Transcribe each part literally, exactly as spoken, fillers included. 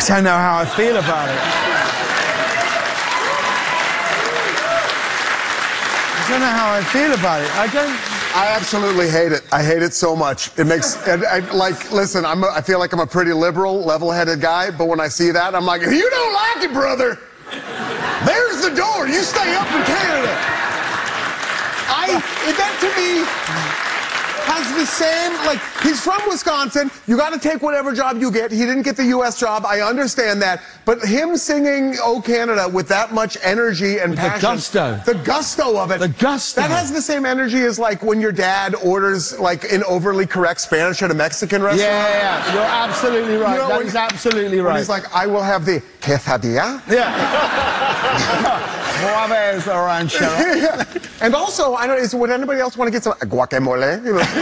don't know how I feel about it. I don't know how I feel about it. I don't... I absolutely hate it. I hate it so much. It makes, and I, like, listen, I'm a, I feel like I'm a pretty liberal, level-headed guy, but when I see that, I'm like, if you don't like it, brother, there's the door. You stay up in Canada. I, that to me has the same, like, he's from Wisconsin. You got to take whatever job you get. He didn't get the U S job. I understand that. But him singing "Oh Canada" with that much energy and with passion. The gusto. The gusto of it. The gusto. That has the same energy as, like, when your dad orders, like, in overly correct Spanish at a Mexican restaurant. Yeah, yeah, yeah. You're absolutely right. You know, that when, is absolutely right. When he's like, I will have the quesadilla. Yeah. Juárez Ranchero. And also, I don't. Is, would anybody else want to get some guacamole?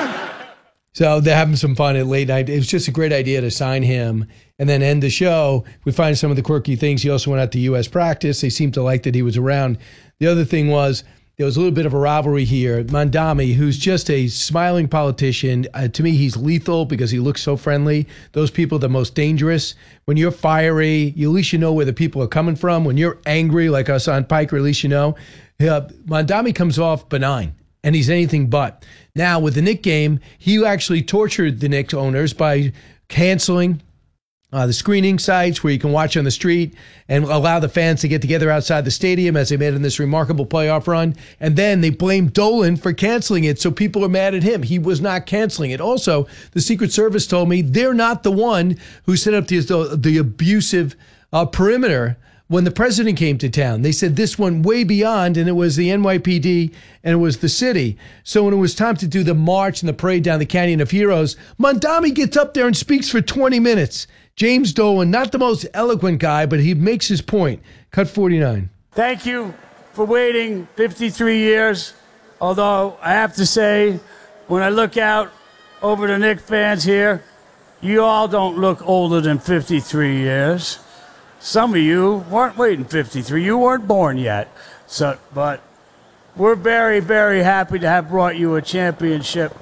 So they're having some fun at late night. It was just a great idea to sign him and then end the show. We find some of the quirky things. He also went out to U S practice. They seemed to like that he was around. The other thing was there was a little bit of a rivalry here. Mamdani, who's just a smiling politician, uh, to me, he's lethal because he looks so friendly. Those people are the most dangerous. When you're fiery, you, at least you know where the people are coming from. When you're angry, like us on Piker, at least you know. Uh, Mamdani comes off benign, and he's anything but. Now, with the Knicks game, he actually tortured the Knicks owners by canceling Uh, the screening sites where you can watch on the street and allow the fans to get together outside the stadium as they made in this remarkable playoff run. And then they blamed Dolan for canceling it, so people are mad at him. He was not canceling it. Also, the Secret Service told me they're not the one who set up the, the, the abusive uh, perimeter when the president came to town. They said this went way beyond, and it was the N Y P D and it was the city. So when it was time to do the march and the parade down the Canyon of Heroes, Mamdani gets up there and speaks for twenty minutes. James Dolan, not the most eloquent guy, but he makes his point. Cut forty-nine. Thank you for waiting fifty-three years. Although I have to say, when I look out over the Knicks fans here, you all don't look older than fifty-three years. Some of you weren't waiting fifty-three. You weren't born yet. So, but we're very, very happy to have brought you a championship.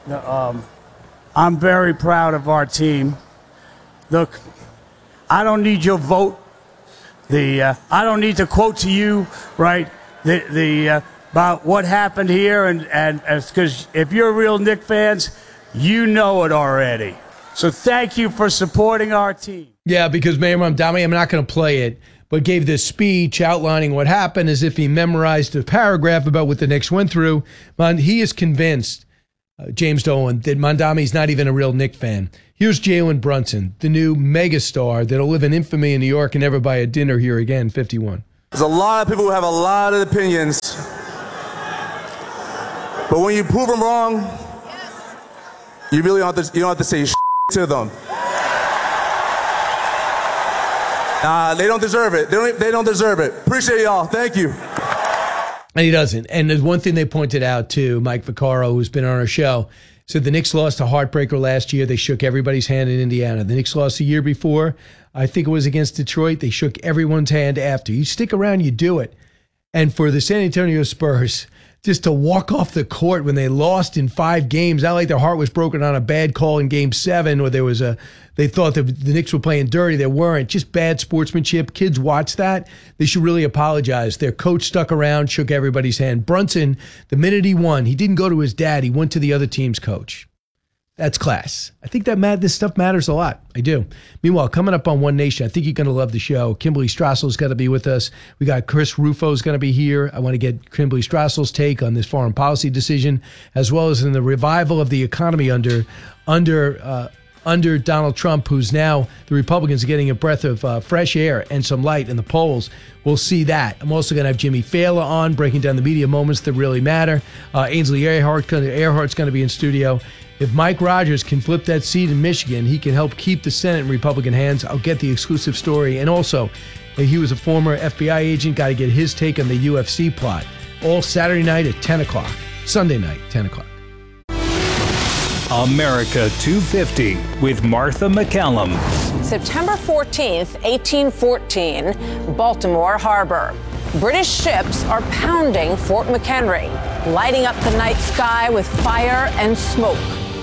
Um, I'm very proud of our team. Look, I don't need your vote. The uh, I don't need to quote to you, right? The the uh, about what happened here, and and because if you're real Knicks fans, you know it already. So thank you for supporting our team. Yeah, because Mayor Mamdani, I'm not going to play it, but gave this speech outlining what happened as if he memorized a paragraph about what the Knicks went through. Man, he is convinced, uh, James Dolan, that Mamdani's not even a real Knicks fan. Here's Jalen Brunson, the new megastar that'll live in infamy in New York and never buy a dinner here again, fifty-one. There's a lot of people who have a lot of opinions. But when you prove them wrong, you really don't have to, you don't have to say shit to them. Nah, they don't deserve it. They don't, they don't deserve it. Appreciate y'all. Thank you. And he doesn't. And there's one thing they pointed out to Mike Vaccaro, who's been on our show. So the Knicks lost a heartbreaker last year. They shook everybody's hand in Indiana. The Knicks lost the year before. I think it was against Detroit. They shook everyone's hand after. You stick around, you do it. And for the San Antonio Spurs, just to walk off the court when they lost in five games, not like their heart was broken on a bad call in game seven, or there was a, they thought that the Knicks were playing dirty. They weren't. Just bad sportsmanship. Kids watch that. They should really apologize. Their coach stuck around, shook everybody's hand. Brunson, the minute he won, he didn't go to his dad. He went to the other team's coach. That's class. I think that mad, this stuff matters a lot. I do. Meanwhile, coming up on One Nation, I think you're going to love the show. Kimberly Strassel's got to be with us. We got Chris Rufo's going to be here. I want to get Kimberly Strassel's take on this foreign policy decision, as well as in the revival of the economy under under uh, under Donald Trump, who's now the Republicans are getting a breath of uh, fresh air and some light in the polls. We'll see that. I'm also going to have Jimmy Fallon on, breaking down the media moments that really matter. Uh, Ainsley Earhart, Earhart's going to be in studio. If Mike Rogers can flip that seat in Michigan, he can help keep the Senate in Republican hands. I'll get the exclusive story. And also, he was a former F B I agent. Got to get his take on the U F C plot. All Saturday night at ten o'clock. Sunday night, ten o'clock. America two fifty with Martha McCallum. September fourteenth, eighteen fourteen, Baltimore Harbor. British ships are pounding Fort McHenry, lighting up the night sky with fire and smoke.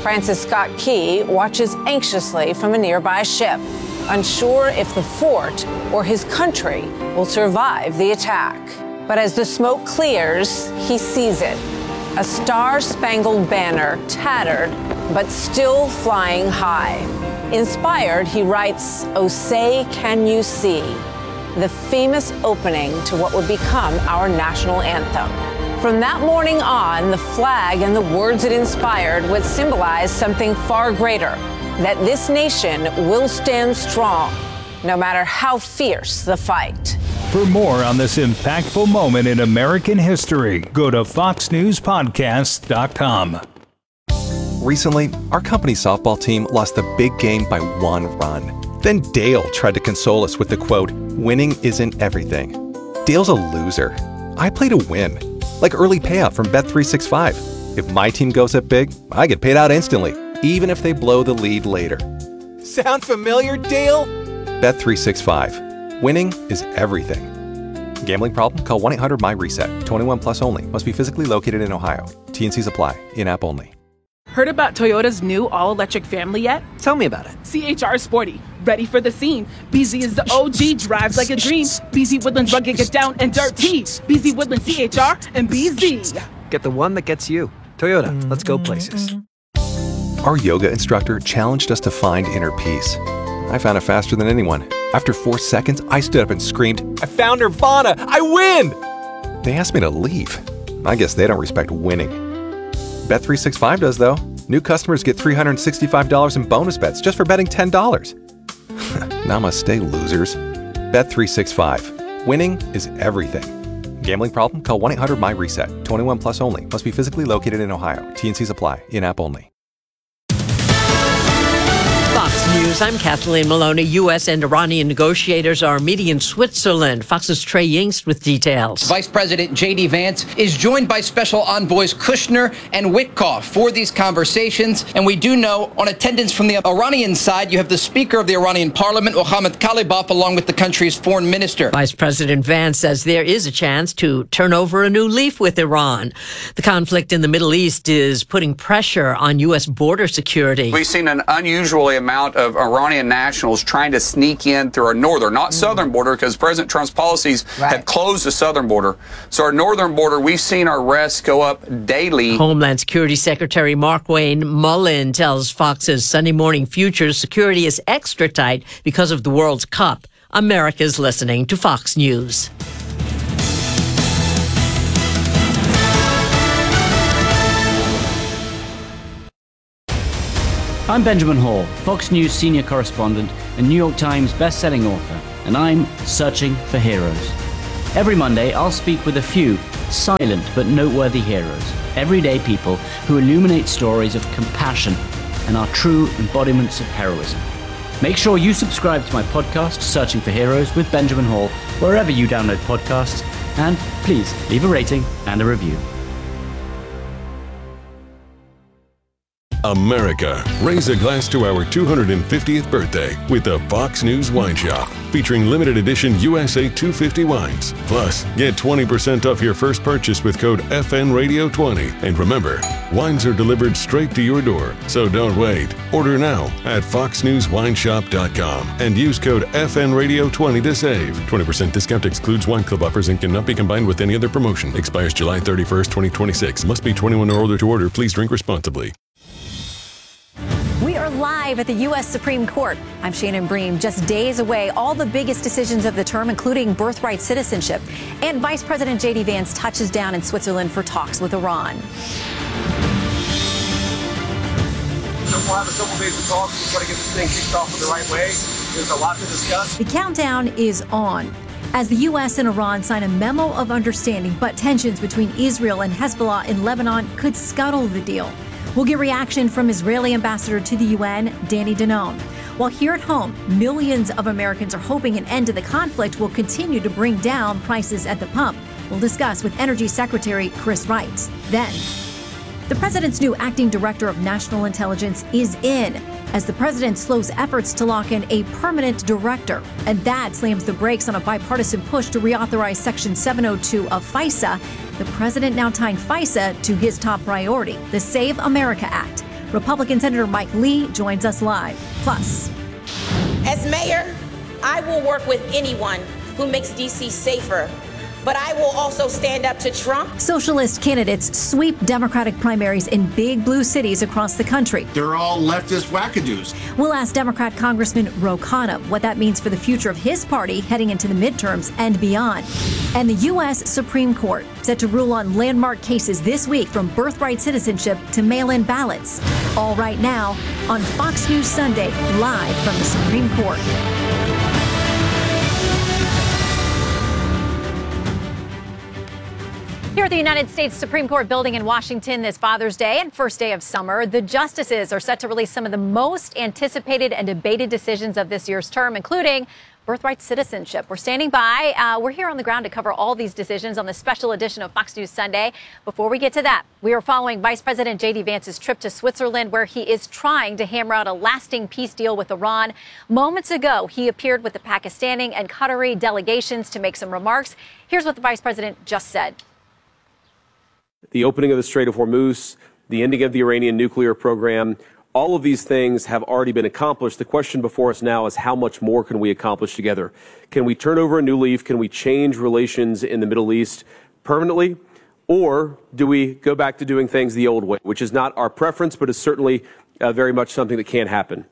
Francis Scott Key watches anxiously from a nearby ship, unsure if the fort or his country will survive the attack. But as the smoke clears, he sees it. A star-spangled banner, tattered, but still flying high. Inspired, he writes, "Oh, say, can you see?" the famous opening to what would become our national anthem. From that morning on, the flag and the words it inspired would symbolize something far greater, that this nation will stand strong, no matter how fierce the fight. For more on this impactful moment in American history, go to fox news podcast dot com. Recently, our company softball team lost the big game by one run. Then Dale tried to console us with the quote, "Winning isn't everything." Dale's a loser. I play to win. Like early payout from Bet three sixty-five. If my team goes up big, I get paid out instantly, even if they blow the lead later. Sound familiar, Dale? Bet three sixty-five. Winning is everything. Gambling problem? Call one eight hundred M Y reset. twenty-one plus only. Must be physically located in Ohio. T N Cs apply. In-app only. Heard about Toyota's new all-electric family yet? Tell me about it. C H R Sporty. Ready for the scene. B Z is the O G, drives like a dream. B Z Woodlands rugged, get down and dirty. B Z Woodlands C H R and B Z. Get the one that gets you. Toyota, let's go places. Our yoga instructor challenged us to find inner peace. I found it faster than anyone. After four seconds, I stood up and screamed, "I found Nirvana! I win!" They asked me to leave. I guess they don't respect winning. Bet three sixty-five does, though. New customers get three hundred sixty-five dollars in bonus bets just for betting ten dollars. Namaste, losers. Bet three sixty-five. Winning is everything. Gambling problem? Call one eight hundred M Y reset. twenty-one plus only. Must be physically located in Ohio. T N Cs apply. In-app only. Fox News, I'm Kathleen Maloney. U S and Iranian negotiators are meeting in Switzerland. Fox's Trey Yingst with details. Vice President J D Vance is joined by Special Envoys Kushner and Witkoff for these conversations. And we do know on attendance from the Iranian side, you have the Speaker of the Iranian Parliament, Mohammad Khalibaf, along with the country's foreign minister. Vice President Vance says there is a chance to turn over a new leaf with Iran. The conflict in the Middle East is putting pressure on U S border security. We've seen an unusually amount of Iranian nationals trying to sneak in through our northern, not mm. southern border, because President Trump's policies right. have closed the southern border. So our northern border, we've seen our arrests go up daily. Homeland Security Secretary Markwayne Mullin tells Fox's Sunday Morning Futures security is extra tight because of the World Cup. America's listening to Fox News. I'm Benjamin Hall, Fox News senior correspondent and New York Times best-selling author, and I'm searching for heroes. Every Monday, I'll speak with a few silent but noteworthy heroes, everyday people who illuminate stories of compassion and are true embodiments of heroism. Make sure you subscribe to my podcast, Searching for Heroes with Benjamin Hall, wherever you download podcasts, and please leave a rating and a review. America, raise a glass to our two hundred fiftieth birthday with the Fox News Wine Shop, featuring limited edition U S A two fifty wines. Plus, get twenty percent off your first purchase with code F N Radio twenty. And remember, wines are delivered straight to your door, so don't wait. Order now at fox news wine shop dot com and use code F N Radio twenty to save. twenty percent discount excludes wine club offers and cannot be combined with any other promotion. Expires July thirty-first, twenty twenty-six. Must be twenty-one or older to order. Please drink responsibly. We are live at the U S Supreme Court. I'm Shannon Bream, just days away. All the biggest decisions of the term, including birthright citizenship. And Vice President J D Vance touches down in Switzerland for talks with Iran. So we'll have a couple days of talks. We want to get this thing kicked off in the right way. There's a lot to discuss. The countdown is on as the U S and Iran sign a memo of understanding, but tensions between Israel and Hezbollah in Lebanon could scuttle the deal. We'll get reaction from Israeli ambassador to the U N, Danny Danon. While here at home, millions of Americans are hoping an end to the conflict will continue to bring down prices at the pump. We'll discuss with Energy Secretary Chris Wright. Then, the president's new acting director of national intelligence is in, as the president slows efforts to lock in a permanent director. And that slams the brakes on a bipartisan push to reauthorize Section seven oh two of FISA. The president now tying FISA to his top priority, the Save America Act. Republican Senator Mike Lee joins us live. Plus, as mayor, I will work with anyone who makes D C safer, but I will also stand up to Trump. Socialist candidates sweep Democratic primaries in big blue cities across the country. They're all leftist wackadoos. We'll ask Democrat Congressman Ro Khanna what that means for the future of his party heading into the midterms and beyond. And the U S Supreme Court set to rule on landmark cases this week, from birthright citizenship to mail-in ballots. All right now on Fox News Sunday, live from the Supreme Court. Here at the United States Supreme Court building in Washington this Father's Day and first day of summer, the justices are set to release some of the most anticipated and debated decisions of this year's term, including birthright citizenship. We're standing by. Uh, we're here on the ground to cover all these decisions on this special edition of Fox News Sunday. Before we get to that, we are following Vice President J D Vance's trip to Switzerland, where he is trying to hammer out a lasting peace deal with Iran. Moments ago, he appeared with the Pakistani and Qatari delegations to make some remarks. Here's what the Vice President just said. The opening of the Strait of Hormuz, the ending of the Iranian nuclear program, all of these things have already been accomplished. The question before us now is how much more can we accomplish together? Can we turn over a new leaf? Can we change relations in the Middle East permanently? Or do we go back to doing things the old way, which is not our preference, but is certainly uh, very much something that can happen?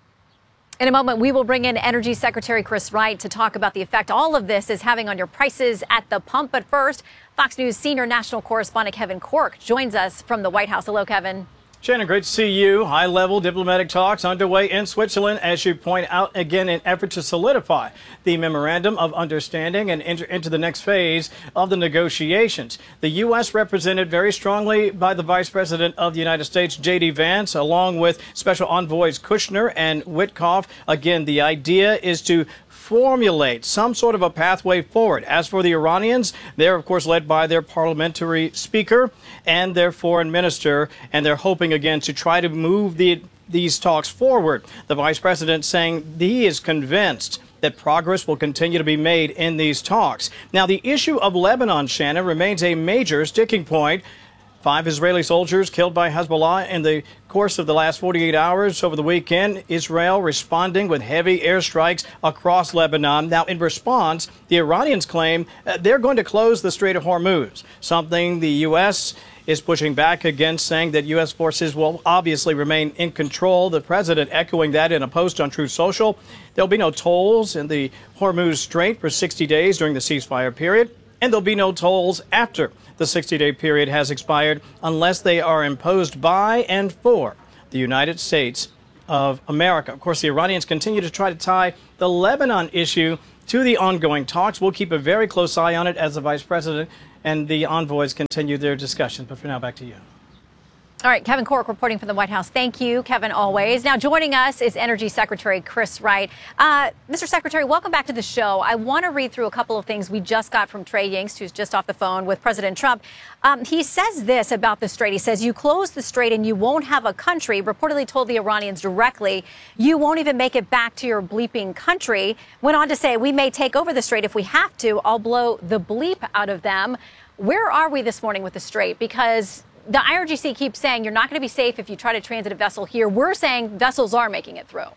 In a moment, we will bring in Energy Secretary Chris Wright to talk about the effect all of this is having on your prices at the pump. But first, Fox News senior national correspondent Kevin Corke joins us from the White House. Hello, Kevin. Shannon, great to see you. High-level diplomatic talks underway in Switzerland, as you point out, again, in effort to solidify the memorandum of understanding and enter into the next phase of the negotiations. The U S represented very strongly by the Vice President of the United States, J D Vance, along with Special Envoys Kushner and Witkoff. Again, the idea is to formulate some sort of a pathway forward. As for the Iranians, they're, of course, led by their parliamentary speaker and their foreign minister, and they're hoping, again, to try to move the, these talks forward. The vice president saying he is convinced that progress will continue to be made in these talks. Now, the issue of Lebanon, Shannon, remains a major sticking point. Five Israeli soldiers killed by Hezbollah in the course of the last forty-eight hours over the weekend. Israel responding with heavy airstrikes across Lebanon. Now, in response, the Iranians claim uh, they're going to close the Strait of Hormuz, something the U S is pushing back against, saying that U S forces will obviously remain in control. The president echoing that in a post on Truth Social. There'll be no tolls in the Hormuz Strait for sixty days during the ceasefire period, and there'll be no tolls after the sixty-day period has expired unless they are imposed by and for the United States of America. Of course, the Iranians continue to try to tie the Lebanon issue to the ongoing talks. We'll keep a very close eye on it as the vice president and the envoys continue their discussion. But for now, back to you. All right, Kevin Corke reporting from the White House. Thank you, Kevin, always. Now, joining us is Energy Secretary Chris Wright. Uh, Mister Secretary, welcome back to the show. I want to read through a couple of things we just got from Trey Yingst, who's just off the phone with President Trump. Um, he says this about the Strait. He says, you close the Strait and you won't have a country. Reportedly told the Iranians directly, you won't even make it back to your bleeping country. Went on to say, we may take over the Strait if we have to. I'll blow the bleep out of them. Where are we this morning with the Strait? Because the I R G C keeps saying you're not going to be safe if you try to transit a vessel here. We're saying vessels are making it through.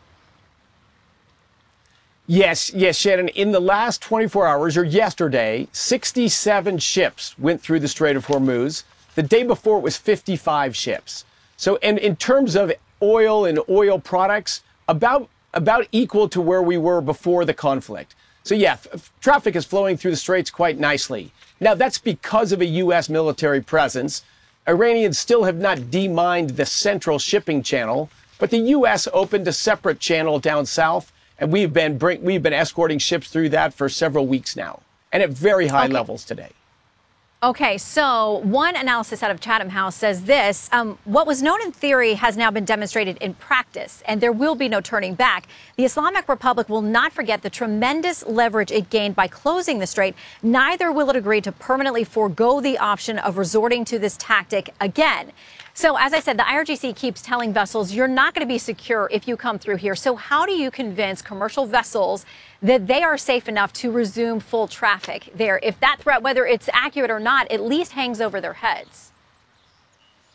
Yes, yes, Shannon. In the last twenty-four hours, or yesterday, sixty-seven ships went through the Strait of Hormuz. The day before, it was fifty-five ships. So, and in terms of oil and oil products, about about equal to where we were before the conflict. So, yeah, f- traffic is flowing through the straits quite nicely. Now, that's because of a U S military presence. Iranians still have not demined the central shipping channel, but the U S opened a separate channel down south, and we've been bring, we've been escorting ships through that for several weeks now, and at very high okay. levels today. Okay, so one analysis out of Chatham House says this, um, what was known in theory has now been demonstrated in practice, and there will be no turning back. The Islamic Republic will not forget the tremendous leverage it gained by closing the strait. Neither will it agree to permanently forego the option of resorting to this tactic again. So, as I said, the I R G C keeps telling vessels you're not going to be secure if you come through here. So how do you convince commercial vessels that they are safe enough to resume full traffic there? If that threat, whether it's accurate or not, at least hangs over their heads.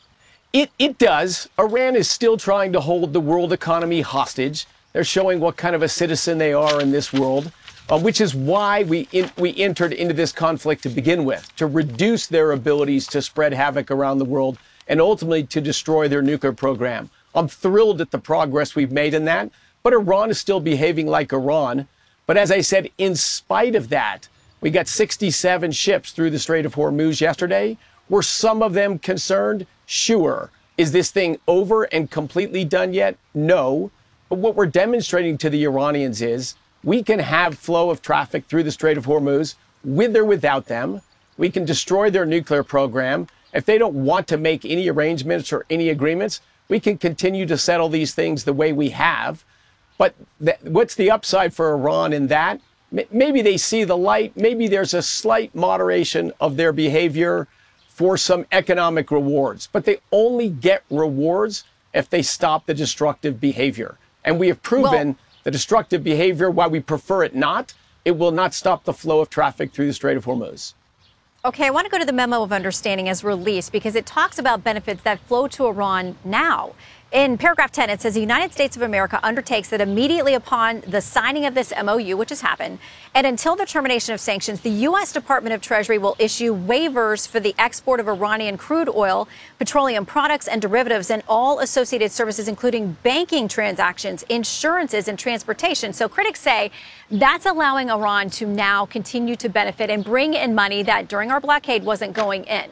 It, it does. Iran is still trying to hold the world economy hostage. They're showing what kind of a citizen they are in this world, uh, which is why we in, we entered into this conflict to begin with, to reduce their abilities to spread havoc around the world and ultimately to destroy their nuclear program. I'm thrilled at the progress we've made in that, but Iran is still behaving like Iran. But as I said, in spite of that, we got sixty-seven ships through the Strait of Hormuz yesterday. Were some of them concerned? Sure. Is this thing over and completely done yet? No. But what we're demonstrating to the Iranians is we can have flow of traffic through the Strait of Hormuz with or without them. We can destroy their nuclear program. If they don't want to make any arrangements or any agreements, we can continue to settle these things the way we have. But th- what's the upside for Iran in that? M- maybe they see the light. Maybe there's a slight moderation of their behavior for some economic rewards. But they only get rewards if they stop the destructive behavior. And we have proven well, the destructive behavior, while we prefer it not, it will not stop the flow of traffic through the Strait of Hormuz. Okay, I want to go to the memo of understanding as released because it talks about benefits that flow to Iran now. In paragraph ten, it says the United States of America undertakes that immediately upon the signing of this M O U, which has happened, and until the termination of sanctions, the U S Department of Treasury will issue waivers for the export of Iranian crude oil, petroleum products, and derivatives, and all associated services, including banking transactions, insurances, and transportation. So critics say that's allowing Iran to now continue to benefit and bring in money that during our blockade wasn't going in.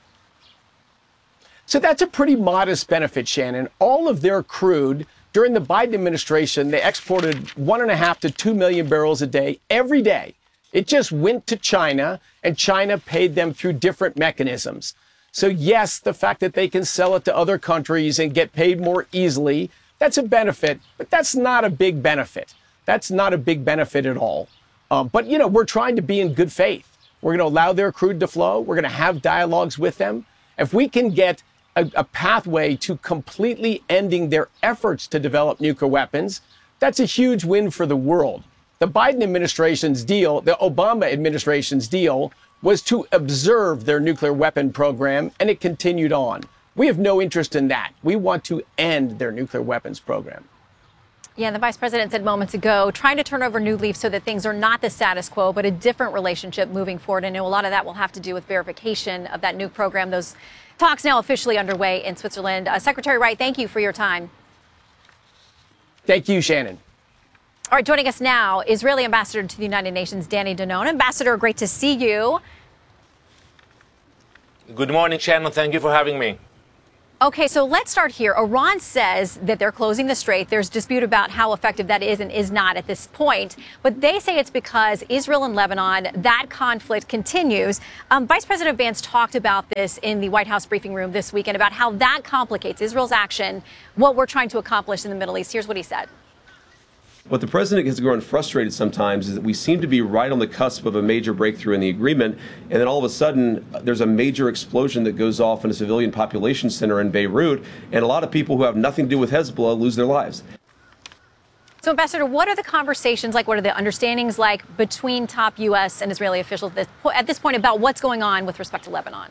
So that's a pretty modest benefit, Shannon. All of their crude during the Biden administration, they exported one and a half to two million barrels a day every day. It just went to China, and China paid them through different mechanisms. So yes, the fact that they can sell it to other countries and get paid more easily, that's a benefit, but that's not a big benefit. That's not a big benefit at all. Um, but, you know, we're trying to be in good faith. We're going to allow their crude to flow. We're going to have dialogues with them. If we can get A, a pathway to completely ending their efforts to develop nuclear weapons, that's a huge win for the world. The Biden administration's deal, the Obama administration's deal, was to observe their nuclear weapon program, and it continued on. We have no interest in that. We want to end their nuclear weapons program. Yeah, and the vice president said moments ago, trying to turn over a new leaf so that things are not the status quo, but a different relationship moving forward. I know a lot of that will have to do with verification of that nuke program. Those talks now officially underway in Switzerland. Uh, Secretary Wright, thank you for your time. Thank you, Shannon. All right, joining us now, Israeli Ambassador to the United Nations, Danny Danon. Ambassador, great to see you. Good morning, Shannon. Thank you for having me. Okay, so let's start here. Iran says that they're closing the strait. There's dispute about how effective that is and is not at this point. But they say it's because Israel and Lebanon, that conflict continues. Um, Vice President Vance talked about this in the White House briefing room this weekend about how that complicates Israel's action, what we're trying to accomplish in the Middle East. Here's what he said. What the president has grown frustrated sometimes is that we seem to be right on the cusp of a major breakthrough in the agreement, and then all of a sudden there's a major explosion that goes off in a civilian population center in Beirut, and a lot of people who have nothing to do with Hezbollah lose their lives. So, Ambassador, what are the conversations like? What are the understandings like between top U S and Israeli officials at this, po- at this point about what's going on with respect to Lebanon?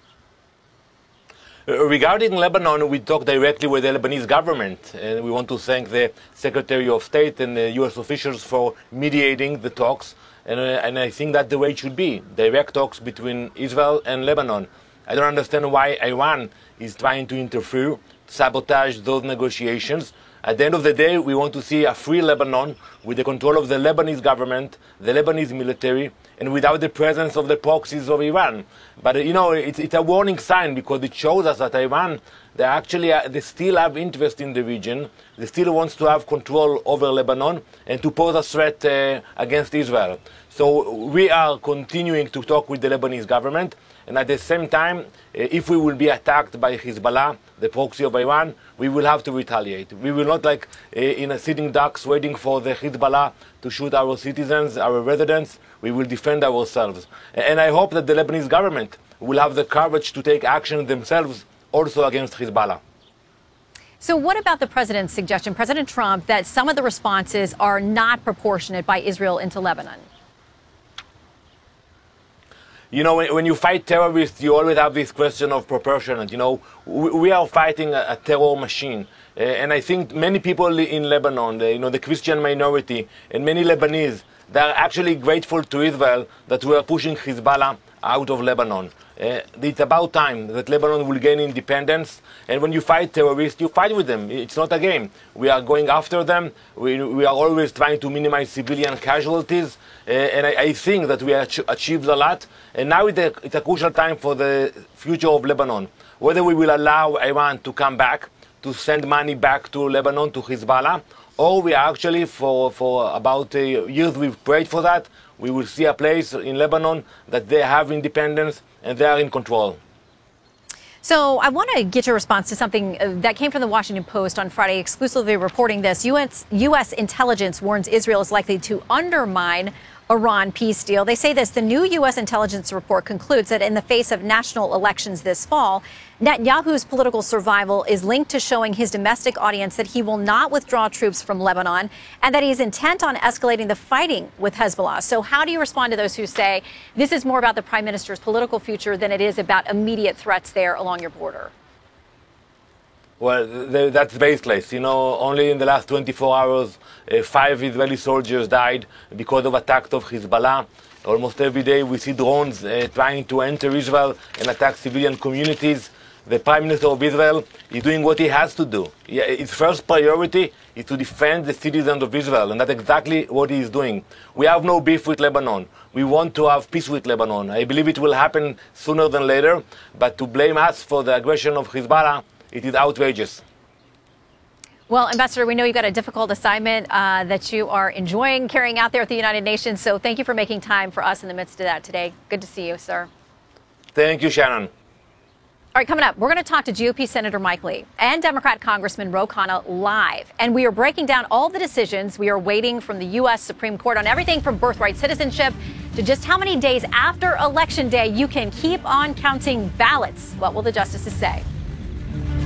Regarding Lebanon, we talked directly with the Lebanese government, and we want to thank the Secretary of State and the U S officials for mediating the talks, and, uh, and I think that's the way it should be, direct talks between Israel and Lebanon. I don't understand why Iran is trying to interfere, sabotage those negotiations. At the end of the day, we want to see a free Lebanon with the control of the Lebanese government, the Lebanese military, and without the presence of the proxies of Iran. But, uh, you know, it's, it's a warning sign because it shows us that Iran, they actually uh, they still have interest in the region. They still want to have control over Lebanon and to pose a threat uh, against Israel. So we are continuing to talk with the Lebanese government. And at the same time, uh, if we will be attacked by Hezbollah, the proxy of Iran, we will have to retaliate. We will not, like uh, in a sitting ducks waiting for the Hezbollah to shoot our citizens, our residents. We will defend ourselves. And I hope that the Lebanese government will have the courage to take action themselves also against Hezbollah. So what about the president's suggestion, President Trump, that some of the responses are not proportionate by Israel into Lebanon? You know, when, when you fight terrorists, you always have this question of proportionate. You know, we, we are fighting a, a terror machine. Uh, and I think many people in Lebanon, the, you know, the Christian minority, and many Lebanese, they are actually grateful to Israel that we are pushing Hezbollah out of Lebanon. Uh, it's about time that Lebanon will gain independence. And when you fight terrorists, you fight with them. It's not a game. We are going after them. We, we are always trying to minimize civilian casualties. Uh, and I, I think that we have achieved a lot. And now it's a, it's a crucial time for the future of Lebanon. Whether we will allow Iran to come back, to send money back to Lebanon, to Hezbollah, or we actually, for, for about uh, years we've prayed for that, we will see a place in Lebanon that they have independence and they are in control. So I want to get your response to something that came from the Washington Post on Friday, exclusively reporting this. U S, U S intelligence warns Israel is likely to undermine Iran peace deal. They say this: the new U S intelligence report concludes that in the face of national elections this fall, Netanyahu's political survival is linked to showing his domestic audience that he will not withdraw troops from Lebanon and that he is intent on escalating the fighting with Hezbollah. So how do you respond to those who say this is more about the prime minister's political future than it is about immediate threats there along your border? Well, that's baseless. You know, only in the last twenty-four hours, uh, five Israeli soldiers died because of attacks of Hezbollah. Almost every day we see drones uh, trying to enter Israel and attack civilian communities. The Prime Minister of Israel is doing what he has to do. His first priority is to defend the citizens of Israel, and that's exactly what he is doing. We have no beef with Lebanon. We want to have peace with Lebanon. I believe it will happen sooner than later, but to blame us for the aggression of Hezbollah, it is outrageous. Well, Ambassador, we know you've got a difficult assignment uh, that you are enjoying carrying out there at the United Nations, so thank you for making time for us in the midst of that today. Good to see you, sir. Thank you, Shannon. All right, coming up, we're going to talk to G O P Senator Mike Lee and Democrat Congressman Ro Khanna live. And we are breaking down all the decisions we are waiting from the U S Supreme Court on everything from birthright citizenship to just how many days after Election Day you can keep on counting ballots. What will the justices say?